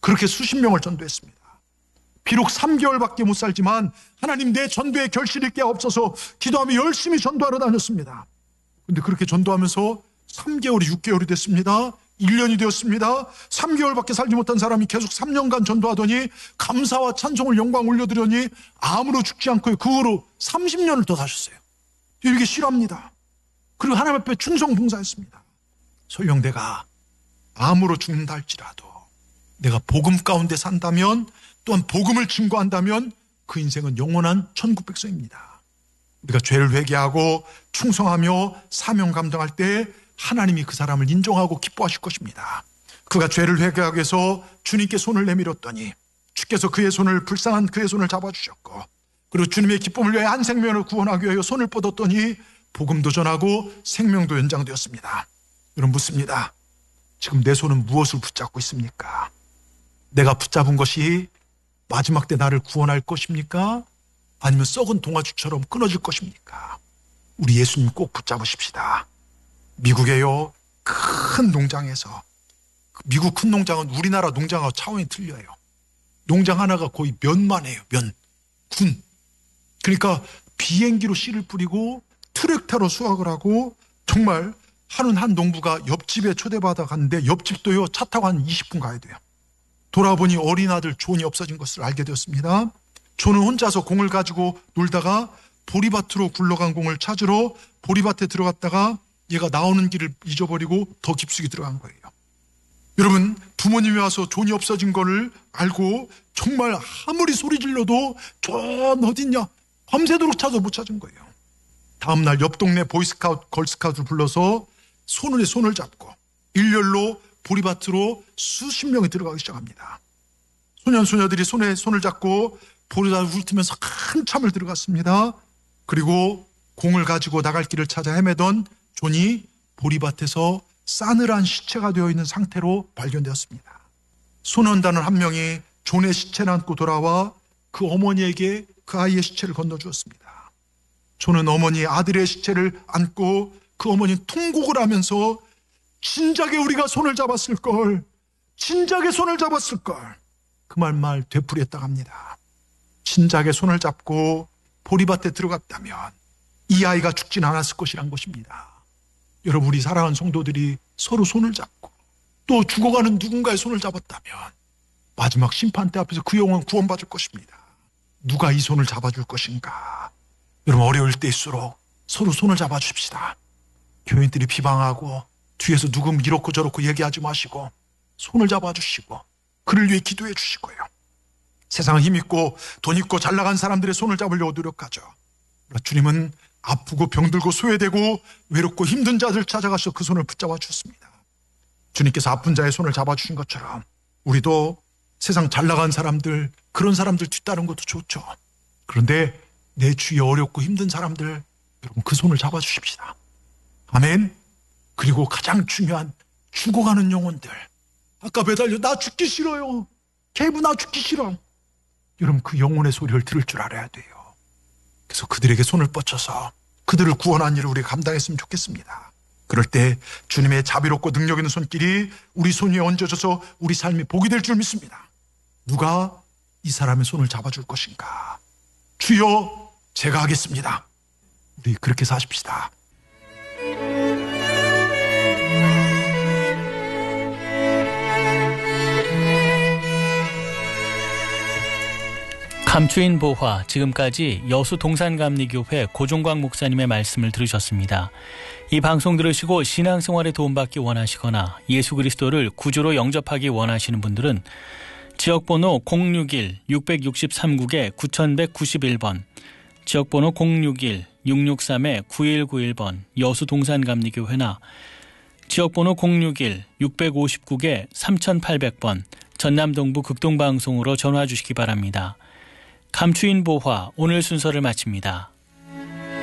그렇게 수십 명을 전도했습니다. 비록 3개월밖에 못 살지만 하나님 내 전도에 결실일 게 없어서 기도하며 열심히 전도하러 다녔습니다. 그런데 그렇게 전도하면서 3개월이 6개월이 됐습니다. 1년이 되었습니다. 3개월밖에 살지 못한 사람이 계속 3년간 전도하더니 감사와 찬송을 영광 올려드려니 암으로 죽지 않고 그 후로 30년을 더 사셨어요. 이게 실화입니다. 그리고 하나님 앞에 충성 봉사했습니다. 설령 내가 암으로 죽는다 할지라도 내가 복음 가운데 산다면, 또한 복음을 증거한다면 그 인생은 영원한 천국 백성입니다. 우리가 죄를 회개하고 충성하며 사명 감당할 때 하나님이 그 사람을 인정하고 기뻐하실 것입니다. 그가 죄를 회개하기 위해서 주님께 손을 내밀었더니 주께서 그의 손을, 불쌍한 그의 손을 잡아주셨고, 그리고 주님의 기쁨을 위해 한 생명을 구원하기 위하여 손을 뻗었더니 복음도 전하고 생명도 연장되었습니다. 여러분 묻습니다. 지금 내 손은 무엇을 붙잡고 있습니까? 내가 붙잡은 것이 마지막 때 나를 구원할 것입니까? 아니면 썩은 동아줄처럼 끊어질 것입니까? 우리 예수님 꼭 붙잡으십시다. 미국에요, 큰 농장에서, 미국 큰 농장은 우리나라 농장하고 차원이 틀려요. 농장 하나가 거의 면만 해요. 군. 그러니까 비행기로 씨를 뿌리고 트랙터로 수확을 하고, 정말 하는 한 농부가 옆집에 초대받아 갔는데 옆집도요, 차 타고 한 20분 가야 돼요. 돌아보니 어린 아들 존이 없어진 것을 알게 되었습니다. 존은 혼자서 공을 가지고 놀다가 보리밭으로 굴러간 공을 찾으러 보리밭에 들어갔다가 얘가 나오는 길을 잊어버리고 더 깊숙이 들어간 거예요. 여러분, 부모님이 와서 존이 없어진 거를 알고 정말 아무리 소리 질러도 존 어딨냐 밤새도록 찾아도 못 찾은 거예요. 다음날 옆 동네 보이스카우트, 걸스카우트를 불러서 손을 잡고 일렬로 보리밭으로 수십 명이 들어가기 시작합니다. 소년소녀들이 손에 손을 잡고 보리밭을 훑으면서 한참을 들어갔습니다. 그리고 공을 가지고 나갈 길을 찾아 헤매던 존이 보리밭에서 싸늘한 시체가 되어 있는 상태로 발견되었습니다. 소년단원 한 명이 존의 시체를 안고 돌아와 그 어머니에게 그 아이의 시체를 건너주었습니다. 존은 어머니 아들의 시체를 안고 그 어머니는 통곡을 하면서 진작에 우리가 손을 잡았을 걸, 진작에 손을 잡았을 걸, 그 말만 되풀이했다고 합니다. 진작에 손을 잡고 보리밭에 들어갔다면 이 아이가 죽진 않았을 것이란 것입니다. 여러분, 우리 사랑하는 성도들이 서로 손을 잡고 또 죽어가는 누군가의 손을 잡았다면 마지막 심판대 앞에서 그 영혼 구원받을 것입니다. 누가 이 손을 잡아줄 것인가? 여러분, 어려울 때일수록 서로 손을 잡아줍시다. 교인들이 비방하고 뒤에서 누구 이렇고 저렇고 얘기하지 마시고 손을 잡아주시고 그를 위해 기도해 주시고요. 세상은 힘있고 돈 있고 잘 나간 사람들의 손을 잡으려고 노력하죠. 주님은 아프고 병들고 소외되고 외롭고 힘든 자들 찾아가서 그 손을 붙잡아 주셨습니다. 주님께서 아픈 자의 손을 잡아주신 것처럼 우리도 세상 잘 나간 사람들, 그런 사람들 뒤따르는 것도 좋죠. 그런데 내 주위에 어렵고 힘든 사람들, 여러분 그 손을 잡아주십시다. 아멘. 그리고 가장 중요한 죽어가는 영혼들, 아까 매달려 나 죽기 싫어요, 개부 나 죽기 싫어, 여러분 그 영혼의 소리를 들을 줄 알아야 돼요. 그래서 그들에게 손을 뻗쳐서 그들을 구원한 일을 우리가 감당했으면 좋겠습니다. 그럴 때 주님의 자비롭고 능력 있는 손길이 우리 손 위에 얹어져서 우리 삶이 복이 될 줄 믿습니다. 누가 이 사람의 손을 잡아줄 것인가? 주여, 제가 하겠습니다. 우리 그렇게 사십시다. 감추인 보화, 지금까지 여수 동산감리교회 고종광 목사님의 말씀을 들으셨습니다. 이 방송 들으시고 신앙생활에 도움받기 원하시거나 예수 그리스도를 구주로 영접하기 원하시는 분들은 지역번호 061-663국에 9191번, 지역번호 061-663-9191번 여수 동산감리교회나 지역번호 061-659국에 3800번 전남동부 극동방송으로 전화 주시기 바랍니다. 감추인 보화, 오늘 순서를 마칩니다.